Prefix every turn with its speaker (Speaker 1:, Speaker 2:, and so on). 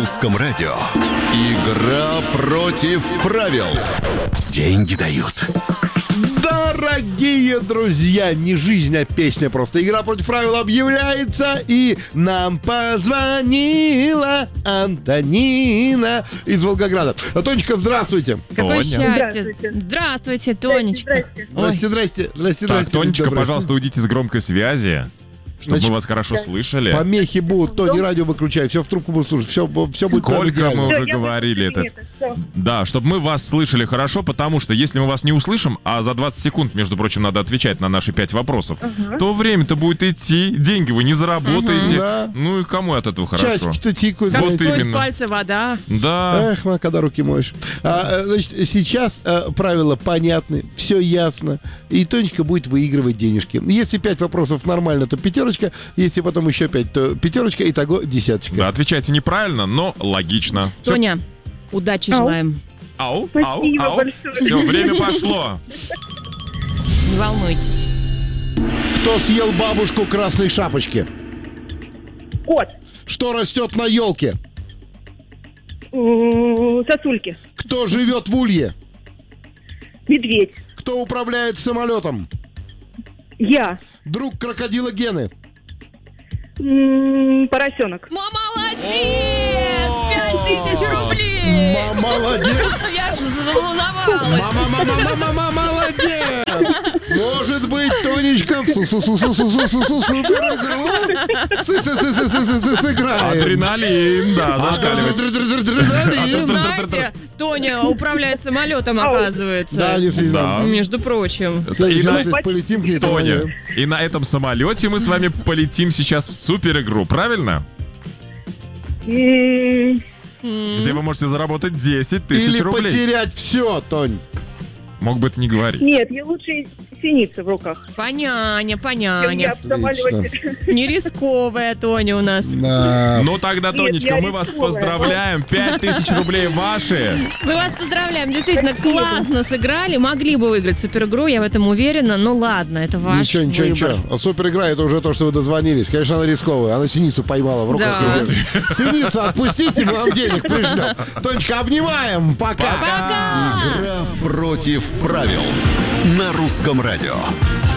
Speaker 1: русском радио. Игра против правил. Деньги дают.
Speaker 2: Дорогие друзья, не жизнь, а песня просто. Игра против правил объявляется, и нам позвонила Антонина из Волгограда. Тонечка, здравствуйте.
Speaker 3: Какое
Speaker 4: Тоня.
Speaker 3: счастье. Здравствуйте, Тонечка.
Speaker 2: Здрасте.
Speaker 4: Так, Тонечка,
Speaker 2: Доброе.
Speaker 4: пожалуйте, уйдите с громкой связи, чтобы
Speaker 2: Значит,
Speaker 4: мы вас хорошо слышали.
Speaker 2: Помехи будут, Тони, радио выключай, все в трубку будут слушать, все будет прям
Speaker 4: Сколько мы
Speaker 2: идеально.
Speaker 4: уже говорили это? Да, чтобы мы вас слышали хорошо, потому что если мы вас не услышим, а за 20 секунд, между прочим, надо отвечать на наши 5 вопросов, то время-то будет идти, деньги вы не заработаете.
Speaker 2: Да.
Speaker 4: Ну и кому от этого хорошо?
Speaker 2: Часики-то тикают.
Speaker 3: Как
Speaker 4: Вот
Speaker 2: знаете.
Speaker 3: сквозь
Speaker 4: именно.
Speaker 3: пальцы вода.
Speaker 4: Да.
Speaker 2: Эх, когда руки моешь. Значит, сейчас правила понятны, все ясно. И Тонечка будет выигрывать денежки. Если 5 вопросов нормально, то пятерочка. Если потом еще 5, то пятерочка. Итого десяточка.
Speaker 4: Да, отвечайте неправильно, но логично. Всё.
Speaker 3: Тоня, удачи желаем.
Speaker 4: Ау,
Speaker 5: Спасибо большое.
Speaker 4: Все, время пошло.
Speaker 3: Не волнуйтесь.
Speaker 2: Кто съел бабушку красной шапочки?
Speaker 5: Кот.
Speaker 2: Что растет на елке?
Speaker 5: Сосульки.
Speaker 2: Кто живет в улье?
Speaker 5: Медведь.
Speaker 2: Кто управляет самолетом?
Speaker 5: Я.
Speaker 2: Друг крокодила Гены.
Speaker 5: Поросенок.
Speaker 3: Молодец! 5000 рублей!
Speaker 2: Молодец!
Speaker 3: Я же заволновалась.
Speaker 2: Мама, молодец! Может быть, Тонечка в супер игру сыграем.
Speaker 4: Адреналин, да, зашкаливает.
Speaker 3: Вы знаете, Тоня управляет самолетом, оказывается.
Speaker 2: Да, действительно.
Speaker 4: Да.
Speaker 3: Между прочим.
Speaker 2: В следующий
Speaker 4: И на-
Speaker 2: раз, если полетим к ней, то
Speaker 4: Тоня, и на этом самолете мы с вами полетим сейчас в супер игру, правильно? Где вы можете заработать 10 тысяч
Speaker 2: или
Speaker 4: рублей.
Speaker 2: потерять все, Тонь.
Speaker 4: Мог бы это не говорить.
Speaker 5: Нет, я лучше синица в руках.
Speaker 3: Поняня.
Speaker 5: Я в самолете.
Speaker 3: Не рисковая Тоня у нас.
Speaker 2: Да.
Speaker 4: Ну тогда,
Speaker 5: Нет,
Speaker 4: Тонечка,
Speaker 5: я
Speaker 4: мы вас
Speaker 5: рисковая.
Speaker 4: поздравляем. 5000 рублей ваши.
Speaker 3: Мы вас поздравляем. Действительно, классно сыграли. Могли бы выиграть суперигру, я в этом уверена. Но ладно, это ваш выбор.
Speaker 2: А супер игра — это уже то, что вы дозвонились. Конечно, она рисковая. Она синицу поймала в руках.
Speaker 3: Да.
Speaker 2: не держит. Синицу отпустите, мы вам денег пришлем. Тонечка, обнимаем. Пока.
Speaker 3: Пока!
Speaker 1: Игра против правил. На русском радио.